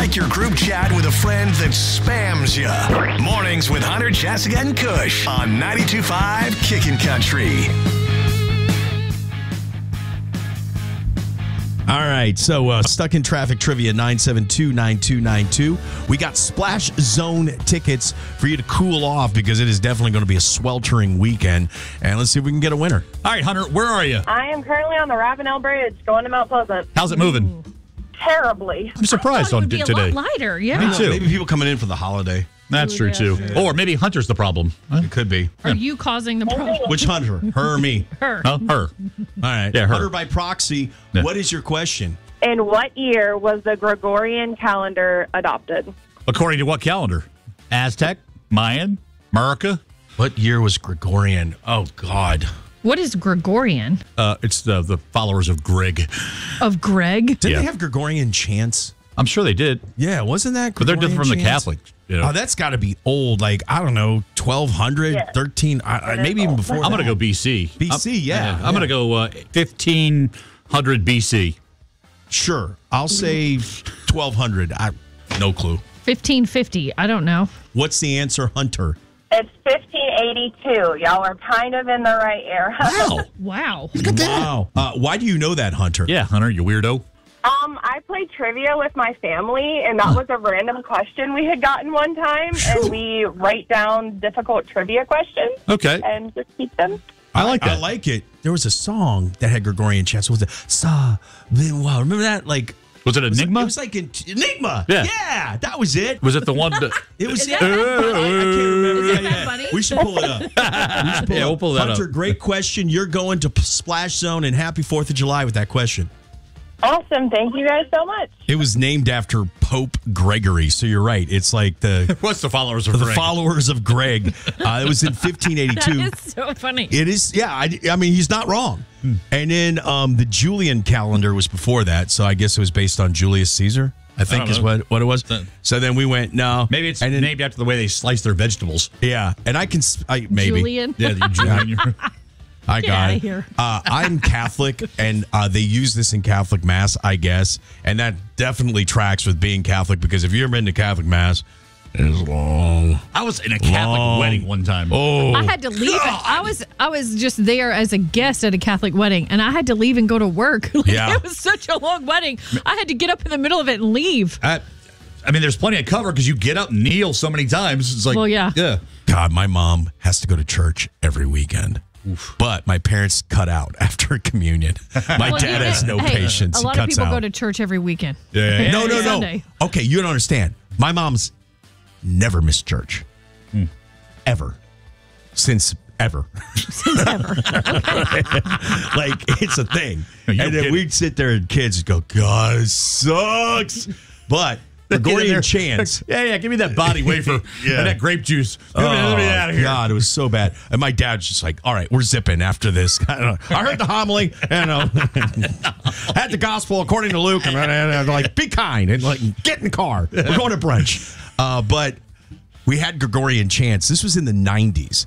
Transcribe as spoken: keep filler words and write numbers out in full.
like your group chat with a friend that spams you. Mornings with Hunter, Jessica, and Kush on ninety-two point five Kickin' Country. All right, so uh, Stuck in Traffic Trivia nine seven two, nine two nine two. We got Splash Zone tickets for you to cool off because it is definitely going to be a sweltering weekend. And let's see if we can get a winner. All right, Hunter, where are you? I am currently on the Ravenel Bridge going to Mount Pleasant. How's it moving? Terribly. I'm surprised it on would be t- a today. lot lighter, yeah. I don't know, maybe people coming in for the holiday. That's Ooh, true, yeah. too. Yeah. Or maybe Hunter's the problem. Huh? It could be. Are you causing the problem? Which Hunter? Her or me? Her. Huh? Her. All right. Yeah, her. Hunter by proxy. Yeah. What is your question? In what year was the Gregorian calendar adopted? According to what calendar? Aztec? Mayan? America? What year was Gregorian? Oh, God. What is Gregorian? Uh, it's the, the followers of Greg. Of Greg? Didn't Yeah. they have Gregorian chants? I'm sure they did. Yeah, wasn't that But they're Gregorian different from the chants? Catholics. You know? Oh, that's got to be old. Like, I don't know, twelve hundred, Yeah. thirteen, I, I, It is maybe even old. before I'm going to that. go B C. B C, I'm, yeah, I'm yeah. going to go uh, fifteen hundred B C. Sure. I'll say twelve hundred. I no clue. fifteen fifty. I don't know. What's the answer, Hunter? It's fifteen eighty-two. Y'all are kind of in the right era. Wow. Wow. Wow. Uh, why do you know that, Hunter? Yeah, Hunter, you weirdo. Um, I played trivia with my family, and that was a random question we had gotten one time, and we write down difficult trivia questions Okay. and just keep them. I like that. I like it. There was a song that had Gregorian chants. What was it? Sa, Vin, wow. Remember that? Like, Was it it was, Enigma? it was like in, Enigma. Yeah. Yeah, that was it. Was it the one that... It was. Is that I, I Bad Bunny? can't remember. Is that Yeah, Bad yeah. Bunny? We should pull it up. We should pull Yeah, it we'll up. pull that Hunter, up. great question. You're going to Splash Zone, and happy fourth of July with that question. Awesome. Thank you guys so much. It was named after Pope Gregory, so you're right. It's like the What's the followers of the Greg? followers of Greg. Uh, it was in fifteen eighty-two. That is so funny. It is, yeah. I, I mean, he's not wrong. And then um, the Julian calendar was before that, so I guess it was based on Julius Caesar. I think don't is know. what what it was. That- So then we went no. Maybe it's and then, named after the way they slice their vegetables. yeah. And I can s- I maybe Julian. Yeah, the Julian. I Get got outta it. here. Uh, I'm Catholic, and uh, they use this in Catholic Mass, I guess, and that definitely tracks with being Catholic because if you've ever been to Catholic Mass, it's long. I was in a Catholic Long. wedding one time. Oh, I had to leave. It. I was I was just there as a guest at a Catholic wedding, and I had to leave and go to work. Like, Yeah. It was such a long wedding. I had to get up in the middle of it and leave. I, I mean, there's plenty of cover because you get up and kneel so many times. It's like, Well, yeah. Yeah. God, my mom has to go to church every weekend. But my parents cut out after communion. My Well, dad you has know, no hey, patience. A He lot of cuts people out. go to church every weekend. Yeah, yeah, No, Every no, no. Sunday. Okay, you don't understand. My mom's never missed church. Hmm. Ever. Since ever. Ever. Like, it's a thing. No, And you're then kidding. we'd sit there and kids would go, God, it sucks. But Gregorian chants. Yeah, yeah. Give me that body wafer Yeah. and that grape juice. Let me, let me Oh, out of here. God, it was so bad. And my dad's just like, all right, we're zipping after this. I, don't know. I heard the homily and uh, had the gospel according to Luke. And, and, and like, be kind and like, get in the car. We're going to brunch. Uh, but we had Gregorian chants. This was in the nineties.